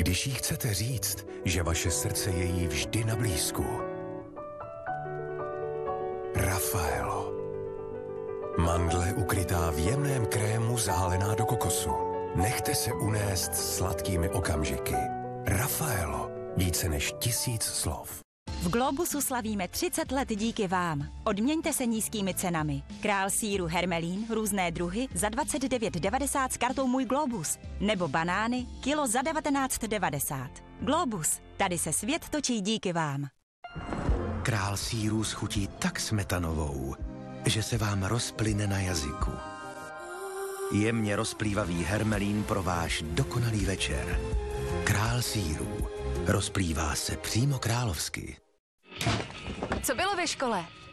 Když jí chcete říct, že vaše srdce je jí vždy na blízku. Raffaello. Mandle ukrytá v jemném krému zálená do kokosu. Nechte se unést sladkými okamžiky. Raffaello. Více než 1000 slov. V Globusu slavíme 30 let díky vám. Odměňte se nízkými cenami. Král sýru Hermelín, různé druhy za 29,90 s kartou Můj Globus. Nebo banány, kilo za 19,90. Globus, tady se svět točí díky vám. Král sýrů schutí tak smetanovou, že se vám rozplyne na jazyku. Jemně rozplývavý Hermelín pro váš dokonalý večer. Král sýrů. Rozplývá se přímo královsky. Co bylo ve škole?